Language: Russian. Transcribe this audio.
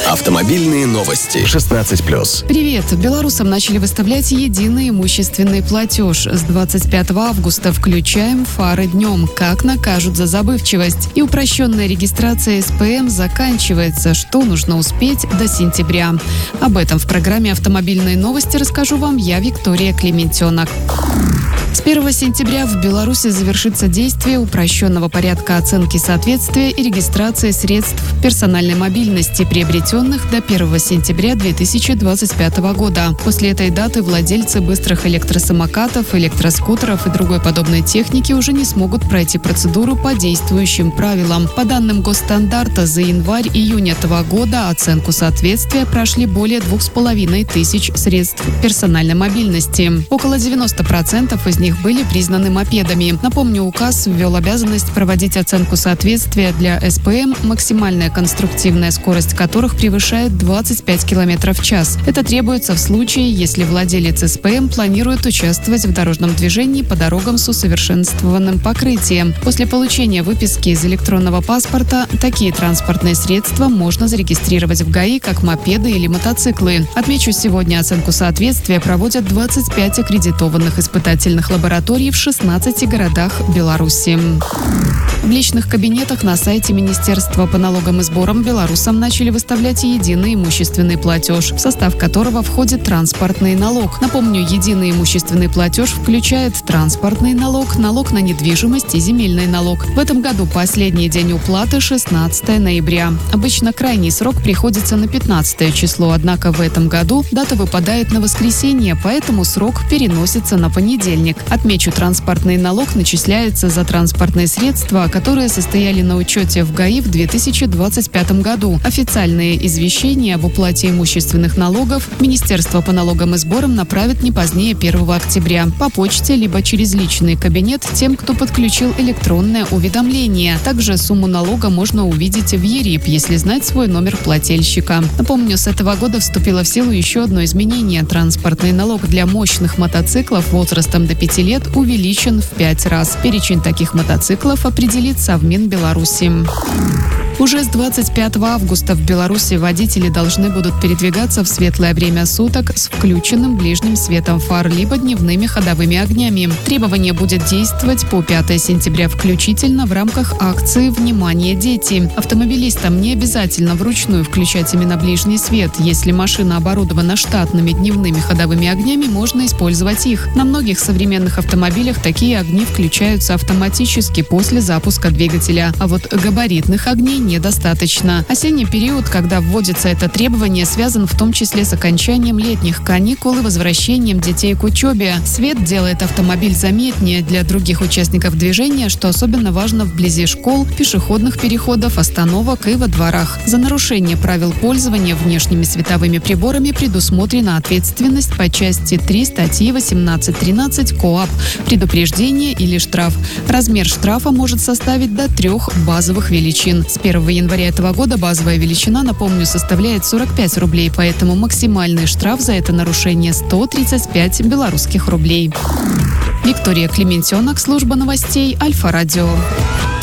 Автомобильные новости. 16+. Привет! Белорусам начали выставлять единый имущественный платеж. С 25 августа включаем фары днем. Как накажут за забывчивость. И упрощенная регистрация СПМ заканчивается. Что нужно успеть до сентября? Об этом в программе «Автомобильные новости» расскажу вам я, Виктория Клементенок. С 1 сентября в Беларуси завершится действие упрощенного порядка оценки соответствия и регистрации средств персональной мобильности, приобретенных до 1 сентября 2025 года. После этой даты владельцы быстрых электросамокатов, электроскутеров и другой подобной техники уже не смогут пройти процедуру по действующим правилам. По данным госстандарта, за январь-июнь этого года оценку соответствия прошли более 2500 средств персональной мобильности. Около 90% из них были признаны мопедами. Напомню, указ ввел обязанность проводить оценку соответствия для СПМ, максимальная конструктивная скорость которых превышает 25 км в час. Это требуется в случае, если владелец СПМ планирует участвовать в дорожном движении по дорогам с усовершенствованным покрытием. После получения выписки из электронного паспорта такие транспортные средства можно зарегистрировать в ГАИ как мопеды или мотоциклы. Отмечу, сегодня оценку соответствия проводят 25 аккредитованных испытательных лабораторий в 16 городах Беларуси. В личных кабинетах на сайте Министерства по налогам и сборам белорусам начали выставлять единый имущественный платеж, в состав которого входит транспортный налог. Напомню, единый имущественный платеж включает транспортный налог, налог на недвижимость и земельный налог. В этом году последний день уплаты 16 ноября. Обычно крайний срок приходится на 15 число, однако в этом году дата выпадает на воскресенье, поэтому срок переносится на понедельник. Отмечу, транспортный налог начисляется за транспортные средства, которые состояли на учете в ГАИ в 2025 году. Официальные извещения об уплате имущественных налогов Министерство по налогам и сборам направит не позднее 1 октября по почте либо через личный кабинет тем, кто подключил электронное уведомление. Также сумму налога можно увидеть в ЕРИП, если знать свой номер плательщика. Напомню, с этого года вступило в силу еще одно изменение. Транспортный налог для мощных мотоциклов возрастом до 5 лет увеличен в 5 раз. Перечень таких мотоциклов определит Совмин Беларуси. Уже с 25 августа в Беларуси водители должны будут передвигаться в светлое время суток с включенным ближним светом фар либо дневными ходовыми огнями. Требование будет действовать по 5 сентября включительно в рамках акции «Внимание, дети». Автомобилистам не обязательно вручную включать именно ближний свет. Если машина оборудована штатными дневными ходовыми огнями, можно использовать их. На многих современных автомобилях такие огни включаются автоматически после запуска двигателя, а вот габаритных огней недостаточно. Осенний период, когда вводится это требование, связан в том числе с окончанием летних каникул и возвращением детей к учебе. Свет делает автомобиль заметнее для других участников движения, что особенно важно вблизи школ, пешеходных переходов, остановок и во дворах. За нарушение правил пользования внешними световыми приборами предусмотрена ответственность по части 3 статьи 18.13 КоАП «Предупреждение или штраф». Размер штрафа может составить до 3 базовых величин. С 1 января этого года базовая величина, напомню, составляет 45 рублей, поэтому максимальный штраф за это нарушение 135 белорусских рублей. Виктория Клементенок, служба новостей Альфа-Радио.